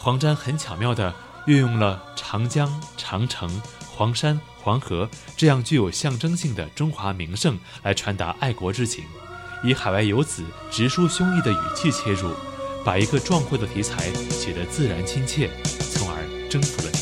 黄沾很巧妙地运用了长江、长城、黄山、黄河这样具有象征性的中华名胜来传达爱国之情，以海外游子直抒胸臆的语气切入，把一个壮阔的题材写得自然亲切，从而征服了